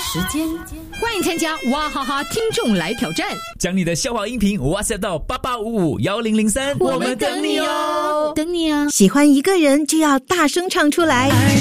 时间， 欢迎参加哇哈哈听众来挑战， 将你的笑话音频 WhatsApp 到88551003， 我们等你哦， 等你啊！ 喜欢一个人就要大声唱出来。